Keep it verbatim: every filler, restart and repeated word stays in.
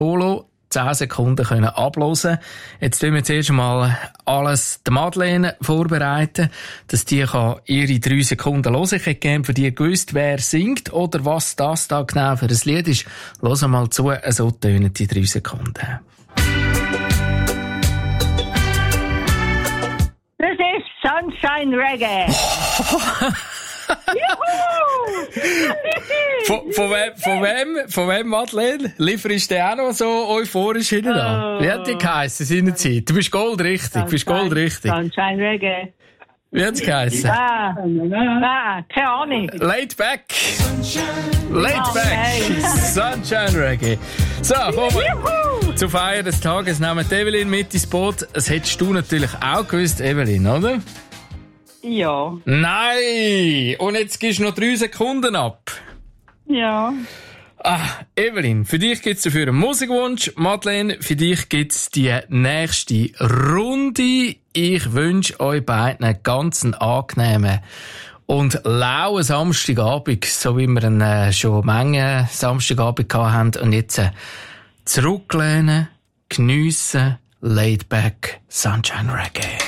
Solo zehn Sekunden können abhören. Jetzt tun wir zuerst mal alles der Madeleine vorbereiten, dass die kann ihre drei Sekunden hören. Ich hätte gerne von dir gewusst, wer singt oder was das da genau für ein Lied ist. Hör mal zu, so tönen die drei Sekunden. Das ist Sunshine Reggae. von, von, wem, von wem, von wem, Madeleine? Lieferst du auch noch so euphorisch hinten an? Oh. Wie hat die geheissen seinerzeit? Du bist goldrichtig, bist goldrichtig. Sunshine Reggae. Wie hat es geheissen? Ah, ah, keine Ahnung. Laid back. Laid back. Sunshine Reggae. So, kommen wir zur Feier des Tages. Nehmen die Evelyn mit ins Boot. Das hättest du natürlich auch gewusst, Evelyn, oder? Ja. Nein! Und jetzt gibst du noch drei Sekunden ab. Ja. Ah, Evelyn, für dich gibt's dafür einen Musikwunsch. Madeleine, für dich gibt's die nächste Runde. Ich wünsche euch beiden einen ganz angenehmen und lauen Samstagabend, so wie wir ihn äh, schon Menge Samstagabend hatten. Und jetzt äh, zurücklehnen, geniessen, laid back, Sunshine Reggae.